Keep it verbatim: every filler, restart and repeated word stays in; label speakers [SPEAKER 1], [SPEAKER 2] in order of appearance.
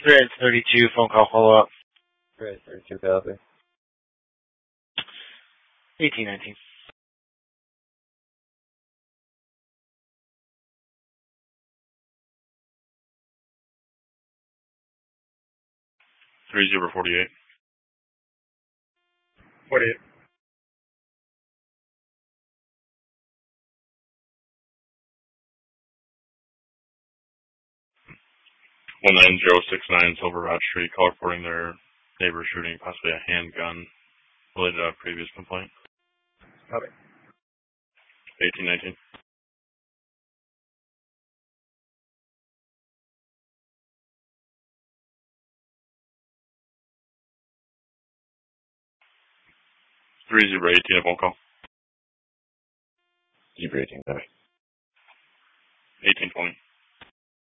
[SPEAKER 1] Red thirty-two, phone call follow-up.
[SPEAKER 2] Red thirty-two, copy.
[SPEAKER 1] eighteen nineteen.
[SPEAKER 3] Three zero forty-eight.
[SPEAKER 4] Forty-eight.
[SPEAKER 3] One nine zero six nine Silver Rod Street, call reporting their neighbor shooting possibly a handgun related to a previous complaint.
[SPEAKER 4] Copy.
[SPEAKER 3] Eighteen nineteen. Three zero eighteen, a phone call.
[SPEAKER 2] Zebra eighteen, copy.
[SPEAKER 3] Eighteen twenty.